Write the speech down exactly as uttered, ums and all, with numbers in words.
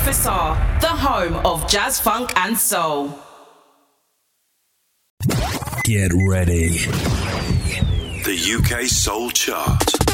F R, the home of jazz, funk and soul. Get ready. The U K Soul Chart.